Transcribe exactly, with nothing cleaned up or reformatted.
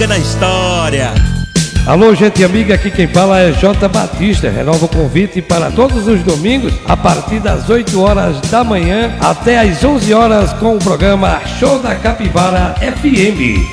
na história. Alô, gente amiga, aqui quem fala é J. Batista. Renova o convite para todos os domingos, a partir das oito horas da manhã até as onze horas, com o programa Show da Capivara F M.